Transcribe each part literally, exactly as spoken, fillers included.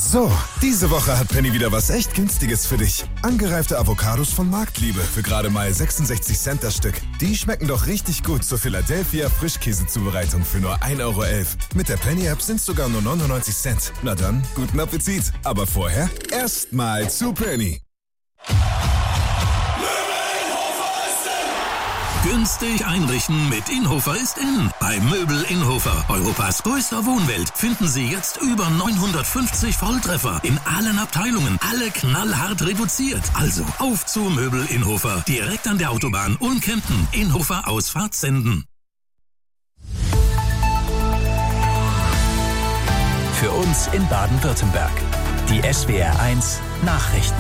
So, diese Woche hat Penny wieder was echt Günstiges für dich. Angereifte Avocados von Marktliebe für gerade mal sechsundsechzig Cent das Stück. Die schmecken doch richtig gut zur Philadelphia Frischkäsezubereitung für nur ein Euro elf. Mit der Penny-App sind es sogar nur neunundneunzig Cent. Na dann, guten Appetit. Aber vorher erstmal zu Penny. Günstig einrichten mit Inhofer ist in. Bei Möbel Inhofer, Europas größter Wohnwelt, finden Sie jetzt über neunhundertfünfzig Volltreffer in allen Abteilungen. Alle knallhart reduziert. Also auf zu Möbel Inhofer. Direkt an der Autobahn und Kempten. Inhofer Ausfahrt Senden. Für uns in Baden-Württemberg. Die S W R eins Nachrichten.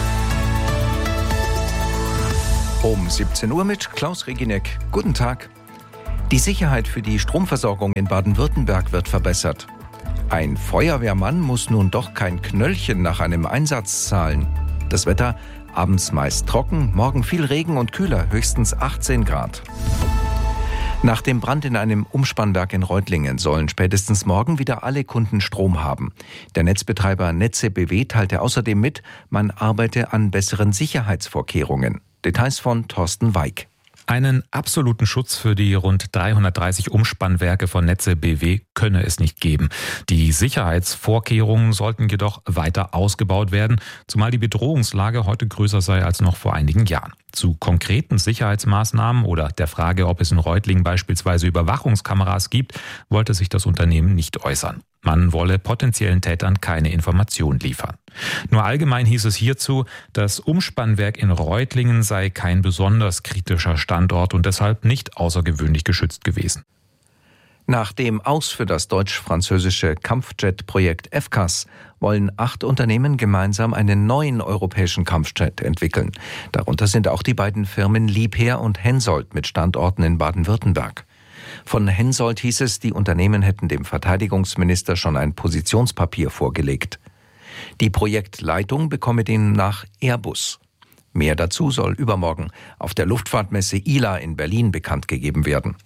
Um siebzehn Uhr mit Klaus Regineck. Guten Tag. Die Sicherheit für die Stromversorgung in Baden-Württemberg wird verbessert. Ein Feuerwehrmann muss nun doch kein Knöllchen nach einem Einsatz zahlen. Das Wetter abends meist trocken, morgen viel Regen und kühler, höchstens achtzehn Grad. Nach dem Brand in einem Umspannwerk in Reutlingen sollen spätestens morgen wieder alle Kunden Strom haben. Der Netzbetreiber Netze B W teilte außerdem mit, man arbeite an besseren Sicherheitsvorkehrungen. Details von Thorsten Weig. Einen absoluten Schutz für die rund dreihundertdreißig Umspannwerke von Netze B W könne es nicht geben. Die Sicherheitsvorkehrungen sollten jedoch weiter ausgebaut werden, zumal die Bedrohungslage heute größer sei als noch vor einigen Jahren. Zu konkreten Sicherheitsmaßnahmen oder der Frage, ob es in Reutlingen beispielsweise Überwachungskameras gibt, wollte sich das Unternehmen nicht äußern. Man wolle potenziellen Tätern keine Informationen liefern. Nur allgemein hieß es hierzu, das Umspannwerk in Reutlingen sei kein besonders kritischer Standort und deshalb nicht außergewöhnlich geschützt gewesen. Nach dem Aus für das deutsch-französische Kampfjet-Projekt F C A S wollen acht Unternehmen gemeinsam einen neuen europäischen Kampfjet entwickeln. Darunter sind auch die beiden Firmen Liebherr und Hensoldt mit Standorten in Baden-Württemberg. Von Hensoldt hieß es, die Unternehmen hätten dem Verteidigungsminister schon ein Positionspapier vorgelegt. Die Projektleitung bekomme demnach Airbus. Mehr dazu soll übermorgen auf der Luftfahrtmesse I L A in Berlin bekannt gegeben werden.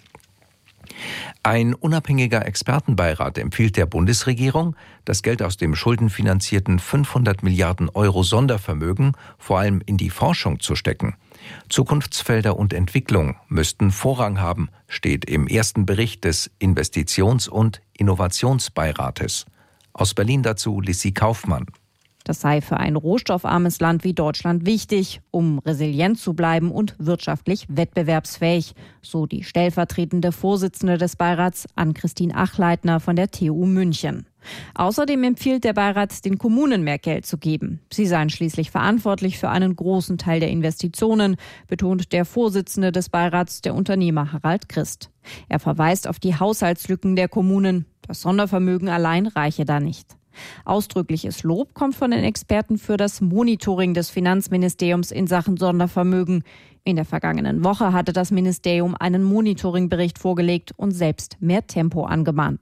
Ein unabhängiger Expertenbeirat empfiehlt der Bundesregierung, das Geld aus dem schuldenfinanzierten fünfhundert Milliarden Euro Sondervermögen vor allem in die Forschung zu stecken. Zukunftsfelder und Entwicklung müssten Vorrang haben, steht im ersten Bericht des Investitions- und Innovationsbeirates. Aus Berlin dazu Lissi Kaufmann. Das sei für ein rohstoffarmes Land wie Deutschland wichtig, um resilient zu bleiben und wirtschaftlich wettbewerbsfähig, so die stellvertretende Vorsitzende des Beirats Ann-Christine Achleitner von der T U München. Außerdem empfiehlt der Beirat, den Kommunen mehr Geld zu geben. Sie seien schließlich verantwortlich für einen großen Teil der Investitionen, betont der Vorsitzende des Beirats, der Unternehmer Harald Christ. Er verweist auf die Haushaltslücken der Kommunen. Das Sondervermögen allein reiche da nicht. Ausdrückliches Lob kommt von den Experten für das Monitoring des Finanzministeriums in Sachen Sondervermögen. In der vergangenen Woche hatte das Ministerium einen Monitoringbericht vorgelegt und selbst mehr Tempo angemahnt.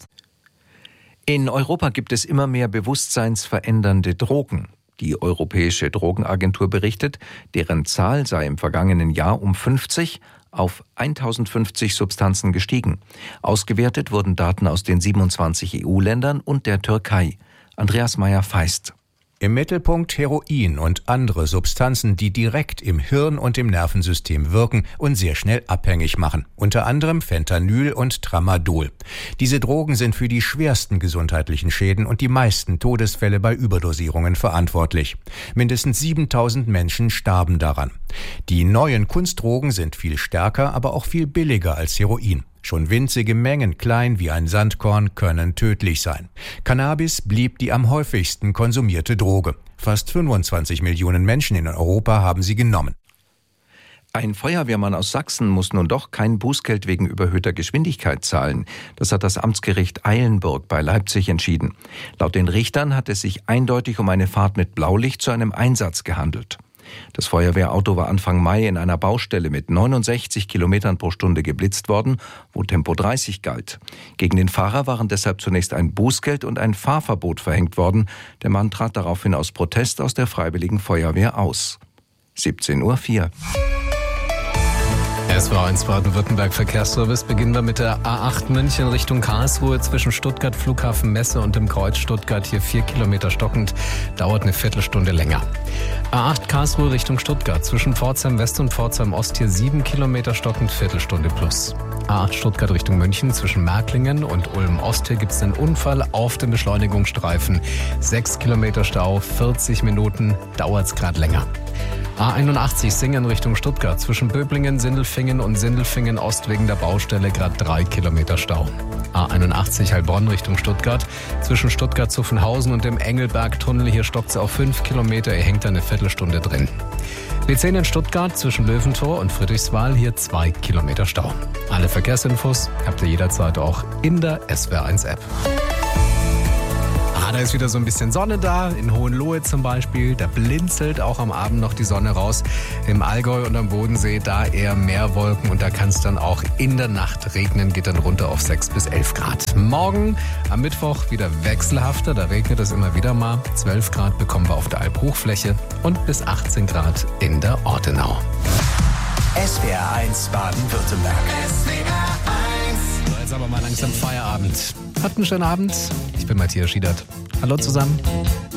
In Europa gibt es immer mehr bewusstseinsverändernde Drogen. Die Europäische Drogenagentur berichtet, deren Zahl sei im vergangenen Jahr um fünfzig auf tausendfünfzig Substanzen gestiegen. Ausgewertet wurden Daten aus den siebenundzwanzig E U-Ländern und der Türkei. Andreas Meyer-Feist. Im Mittelpunkt Heroin und andere Substanzen, die direkt im Hirn und im Nervensystem wirken und sehr schnell abhängig machen. Unter anderem Fentanyl und Tramadol. Diese Drogen sind für die schwersten gesundheitlichen Schäden und die meisten Todesfälle bei Überdosierungen verantwortlich. Mindestens siebentausend Menschen starben daran. Die neuen Kunstdrogen sind viel stärker, aber auch viel billiger als Heroin. Schon winzige Mengen, klein wie ein Sandkorn, können tödlich sein. Cannabis blieb die am häufigsten konsumierte Droge. Fast fünfundzwanzig Millionen Menschen in Europa haben sie genommen. Ein Feuerwehrmann aus Sachsen muss nun doch kein Bußgeld wegen überhöhter Geschwindigkeit zahlen. Das hat das Amtsgericht Eilenburg bei Leipzig entschieden. Laut den Richtern hat es sich eindeutig um eine Fahrt mit Blaulicht zu einem Einsatz gehandelt. Das Feuerwehrauto war Anfang Mai in einer Baustelle mit neunundsechzig Kilometern pro Stunde geblitzt worden, wo Tempo dreißig galt. Gegen den Fahrer waren deshalb zunächst ein Bußgeld und ein Fahrverbot verhängt worden. Der Mann trat daraufhin aus Protest aus der Freiwilligen Feuerwehr aus. siebzehn Uhr vier. S W R eins Baden-Württemberg Verkehrsservice beginnen wir mit der A acht München Richtung Karlsruhe zwischen Stuttgart Flughafen Messe und dem Kreuz Stuttgart. Hier vier Kilometer stockend, dauert eine Viertelstunde länger. A acht Karlsruhe Richtung Stuttgart zwischen Pforzheim West und Pforzheim Ost hier sieben Kilometer stockend, Viertelstunde plus. A acht Stuttgart Richtung München zwischen Märklingen und Ulm Ost. Hier gibt es einen Unfall auf dem Beschleunigungsstreifen. sechs Kilometer Stau, vierzig Minuten, dauert es gerade länger. A einundachtzig Singen Richtung Stuttgart zwischen Böblingen, Sindelfingen und Sindelfingen Ost wegen der Baustelle gerade drei Kilometer Stau. A einundachtzig Heilbronn Richtung Stuttgart zwischen Stuttgart-Zuffenhausen und dem Engelberg-Tunnel. Hier stockt es auf fünf Kilometer, ihr hängt da eine Viertelstunde drin. B zehn in Stuttgart zwischen Löwentor und Friedrichswal, hier zwei Kilometer Stau. Alle Verkehrsinfos habt ihr jederzeit auch in der S W R eins App. Ah, da ist wieder so ein bisschen Sonne da, in Hohenlohe zum Beispiel. Da blinzelt auch am Abend noch die Sonne raus. Im Allgäu und am Bodensee da eher mehr Wolken und da kann es dann auch in der Nacht regnen, geht dann runter auf sechs bis elf Grad. Morgen am Mittwoch wieder wechselhafter, da regnet es immer wieder mal. zwölf Grad bekommen wir auf der Albhochfläche und bis achtzehn Grad in der Ortenau. S W R eins Baden-Württemberg. S W R eins. So, jetzt aber mal langsam Feierabend. Habt einen schönen Abend. Ich bin Matthias Schiedert. Hallo zusammen.